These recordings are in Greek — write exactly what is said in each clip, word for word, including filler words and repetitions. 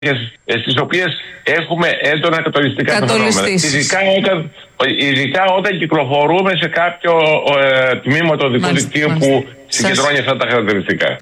στις οποίες έχουμε έντονα κατολιστικά φαινόμενα. Ειδικά, ειδικά όταν κυκλοφορούμε σε κάποιο ε, τμήμα του οδικού δικτύου που συγκεντρώνει αυτά τα χαρακτηριστικά.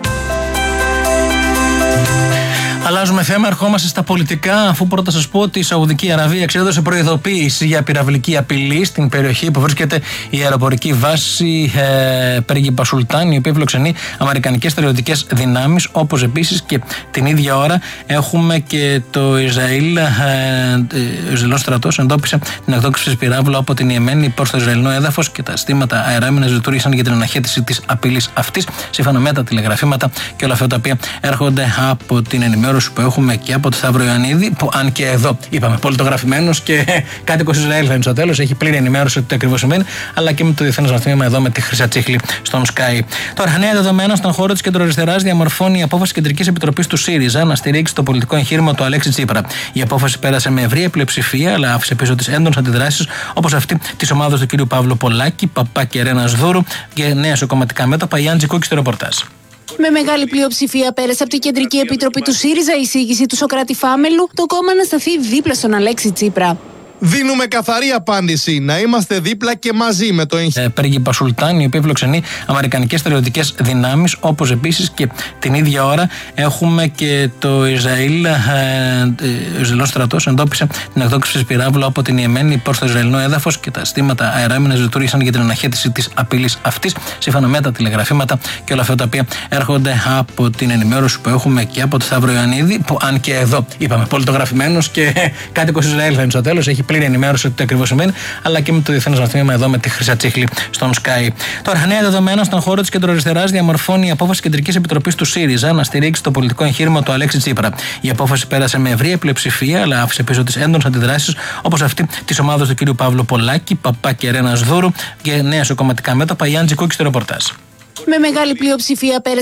Αλλάζουμε θέμα, ερχόμαστε στα πολιτικά, αφού πρώτα σας πω ότι η Σαουδική Αραβία εξέδωσε προειδοποίηση για πυραυλική απειλή στην περιοχή που βρίσκεται η αεροπορική βάση ε, Πρίγκιπα Σουλτάν, η οποία φιλοξενεί αμερικανικές στρατιωτικές δυνάμεις, όπως επίσης και την ίδια ώρα έχουμε και το Ισραήλ, ε, ο Ισραηλός στρατός εντόπισε την εκδόκριση πυράβλου από την Ιεμένη προς το Ισραηλινό έδαφος και τα αισθήματα αεράμινας λειτουργήσαν για την αναχέτηση της απειλής αυτής, σύμφωνα με τα τηλεγραφήματα και όλα αυτά τα οποία έρχονται από την ενημέρωση που έχουμε και από το Σταύρο Ιωαννίδη, που αν και εδώ είπαμε πολιτογραφημένος και κάτοικος Ισραήλ θα είναι στο τέλος, έχει πλήρη ενημέρωση ότι ακριβώς σημαίνει, αλλά και με το Διεθνές Μαθήμα εδώ με τη Χρυσά Τσίχλη στον Sky. Τώρα, νέα δεδομένα στον χώρο της κεντροαριστεράς διαμορφώνει η απόφαση Κεντρικής Επιτροπής του ΣΥΡΙΖΑ να στηρίξει το πολιτικό εγχείρημα του Αλέξη Τσίπρα. Η απόφαση πέρασε με ευρεία πλειοψηφία, αλλά άφησε πίσω τις έντονες αντιδράσεις, όπως αυτή της ομάδας του κ. Παύλου Πολάκη, Παπά και Ρένας Δούρου και νέα σε κομματικά μέτωπα. Η Άντζη Κούκη στο ρεπορτάζ. Με μεγάλη πλειοψηφία πέρασε από την Κεντρική Επιτροπή του ΣΥΡΙΖΑ η εισήγηση του Σωκράτη Φάμελου το κόμμα να σταθεί δίπλα στον Αλέξη Τσίπρα. Δίνουμε καθαρή απάντηση. Να είμαστε δίπλα και μαζί με το εγχείρημα. Πρίγκιπα Σουλτάν, η οποία φιλοξενεί αμερικανικές στρατιωτικές δυνάμεις, όπως επίσης και την ίδια ώρα έχουμε και το Ισραήλ, ε, ο Ισραηλός στρατός εντόπισε την εκδόκριση πυράβλου από την Ιεμένη προς το Ισραηλινό έδαφος και τα αισθήματα αεράμινας λειτουργήσαν για την αναχέτηση της απειλής αυτής, σύμφωνα με τα τηλεγραφήματα και όλα αυτά τα οποία έρχονται από την ενημέρωση που έχουμε και από το Σταύρο Ιωαννίδη, που αν και εδώ είπαμε πολιτογραφημένος και κάτοικος Ισραήλ θα είναι στο τέλος, έχει πλήρη ενημέρωση ότι ακριβώς σημαίνει, αλλά και με το Διεθνές Μαθήμα εδώ με τη Χρυσά Τσίχλη στον Sky. Τώρα, νέα δεδομένα στον χώρο της κεντροαριστεράς διαμορφώνει η απόφαση Κεντρικής Επιτροπής του ΣΥΡΙΖΑ να στηρίξει το πολιτικό εγχείρημα του Αλέξη Τσίπρα. Η απόφαση πέρασε με ευρεία πλειοψηφία, αλλά άφησε πίσω τις έντονες αντιδράσεις, όπως αυτή της ομάδας του κ. Παύλου Πολάκη, Παπά και Ρένας Δούρου και νέα σε κομματικά μέτωπα. Η Άντζη Κούκη στο ρεπορτάζ. Με μεγάλη πλειοψηφία πέρασε